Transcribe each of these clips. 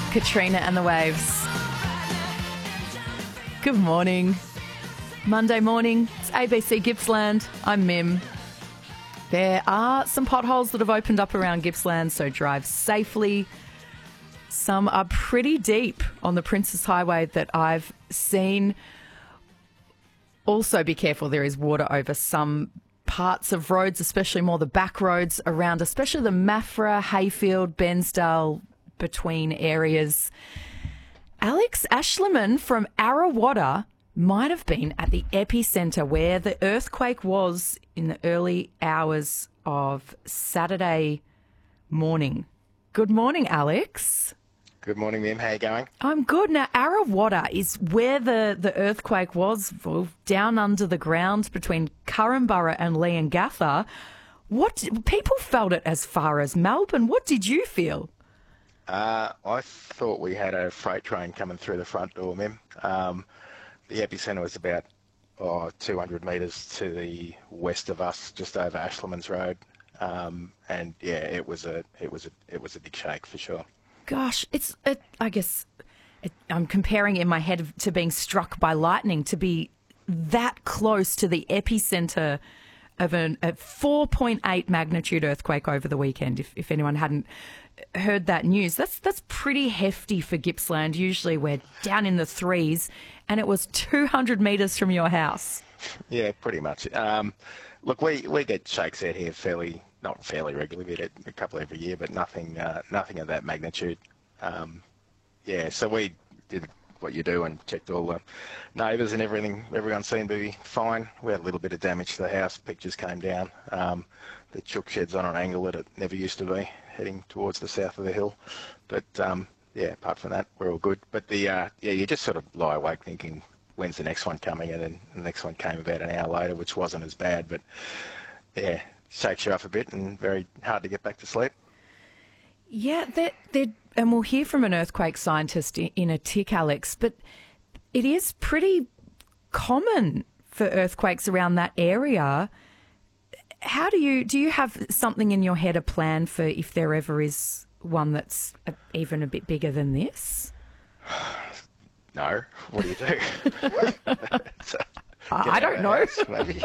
Katrina and the Waves. Good morning. Monday morning, it's ABC Gippsland. I'm Mim. There are some potholes that have opened up around Gippsland, so drive safely. Some are pretty deep on the Princes Highway that I've seen. Also be careful, there is water over some parts of roads, especially more the back roads around, especially the Maffra, Hayfield, Bensdale, between areas. Alex Ashleman from Arawada might have been at the epicentre where the earthquake was in the early hours of Saturday morning. Good morning, Alex. Good morning, Mim. How you going? I'm good. Now, Arawada is where the earthquake was, down under the ground between Currumborough and Leongatha. People felt it as far as Melbourne. What did you feel? I thought we had a freight train coming through the front door, Mim. The epicentre was about 200 metres to the west of us, just over Ashleman's Road, and yeah, it was a big shake for sure. Gosh, I'm comparing in my head to being struck by lightning, to be that close to the epicentre of a 4.8 magnitude earthquake over the weekend. If anyone hadn't heard that news, that's pretty hefty for Gippsland. Usually we're down in the threes, and it was 200 metres from your house. Yeah, pretty much. Look, we get shakes out here not fairly regularly. We get a couple every year, but nothing of that magnitude. So we did what you do and checked all the neighbours and everything. Everyone seemed to be fine. We had a little bit of damage to the house. Pictures came down. The chook shed's on an angle that it never used to be, heading towards the south of the hill. But apart from that, we're all good. But you just sort of lie awake thinking, when's the next one coming? And then the next one came about an hour later, which wasn't as bad. But yeah, shakes you up a bit and very hard to get back to sleep. Yeah, and we'll hear from an earthquake scientist in a tick, Alex, but it is pretty common for earthquakes around that area. How do you have something in your head, a plan for if there ever is one that's even a bit bigger than this? No. What do you do? I don't know. Maybe.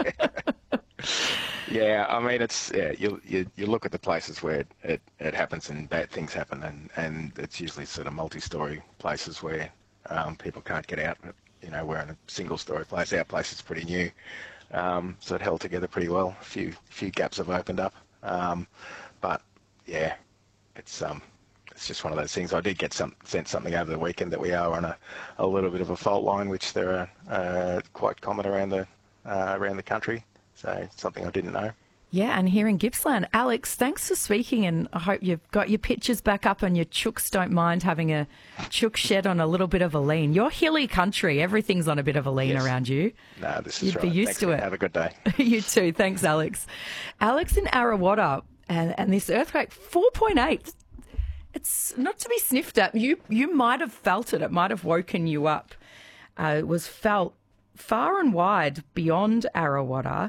Yeah, I mean, you look at the places where it happens and bad things happen, and it's usually sort of multi-storey places where people can't get out. But, we're in a single-storey place. Our place is pretty new, so it held together pretty well. A few gaps have opened up, but yeah, it's just one of those things. I did sent something over the weekend that we are on a little bit of a fault line, which there are quite common around the country. So it's something I didn't know. Yeah, and here in Gippsland. Alex, thanks for speaking, and I hope you've got your pictures back up and your chooks don't mind having a chook shed on a little bit of a lean. You're hilly country. Everything's on a bit of a lean around you. No, this is You'd right. be used Thanks, to it. Have a good day. You too. Thanks, Alex. Alex in Arawada, and this earthquake, 4.8. It's not to be sniffed at. You might have felt it. It might have woken you up. It was felt far and wide beyond Arawada.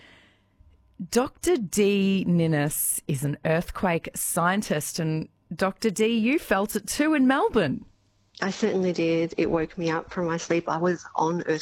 Dr. Dee Ninnis is an earthquake scientist, and Dr. Dee, you felt it too in Melbourne. I certainly did. It woke me up from my sleep. I was on